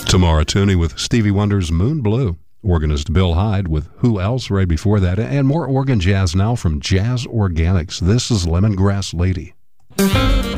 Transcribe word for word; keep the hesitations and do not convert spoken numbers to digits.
Tamara Tooney with Stevie Wonder's Moon Blue. Organist Bill Hyde with Who Else right before that. And more organ jazz now from Jazz Organics. This is Lemongrass Lady.